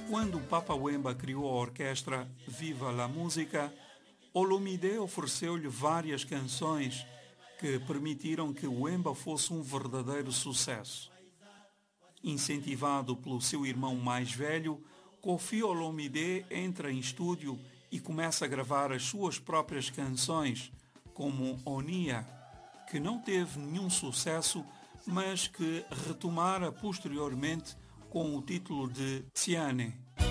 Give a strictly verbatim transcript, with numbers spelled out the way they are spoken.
Quando Papa Wemba criou a orquestra Viva la Música, Olomide ofereceu-lhe várias canções que permitiram que Wemba fosse um verdadeiro sucesso. Incentivado pelo seu irmão mais velho, Koffi Olomide entra em estúdio e começa a gravar as suas próprias canções, como Onia, que não teve nenhum sucesso, mas que retomara posteriormente com o título de Tiane.